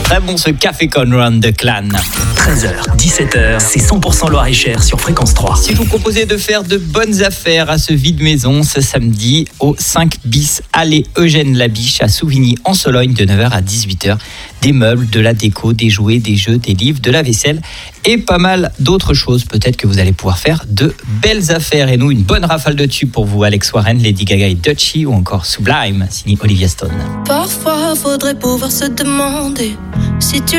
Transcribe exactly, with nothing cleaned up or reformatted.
très bon ce Café Conran de Clan. treize heures, dix-sept heures, c'est cent pour cent Loir-et-Cher sur Fréquence trois. Si vous proposez de faire de bonnes affaires à ce vide-maison ce samedi au cinq bis allée Eugène Labiche à Souvigny en Sologne de neuf heures à dix-huit heures, des meubles, de la déco, des jouets, des jeux, des livres, de la vaisselle et pas mal d'autres choses. Peut-être que vous allez pouvoir faire de belles affaires. Et nous, une bonne rafale de tubes pour vous. Alex Warren, Lady Gaga et Dutchy ou encore Sublime, signé Olivia Stone. Parfois, faudrait pouvoir se demander si tu